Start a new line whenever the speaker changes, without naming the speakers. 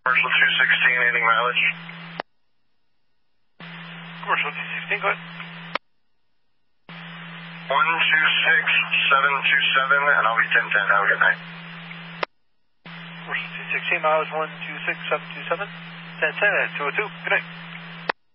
Commercial 216, ending mileage.
Commercial 216, go ahead.
126727, and I'll be 1010. Have a good night.
Commercial 216, mileage 126727, 1010 at 202. Good night.